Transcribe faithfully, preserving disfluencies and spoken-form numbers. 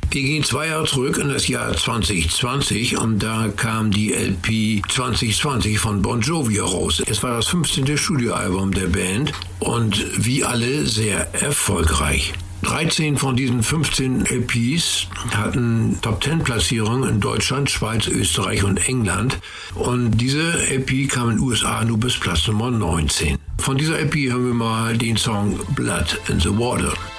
Wir gehen zwei Jahre zurück in das Jahr zwanzig zwanzig und da kam die L P zwanzig zwanzig von Bon Jovi heraus. Es war das fünfzehnte Studioalbum der Band und wie alle sehr erfolgreich. dreizehn von diesen fünfzehn L Ps hatten Top-Zehn-Platzierungen in Deutschland, Schweiz, Österreich und England. Und diese L P kam in den U S A nur bis Platz Nummer neunzehn. Von dieser L P hören wir mal den Song Blood in the Water.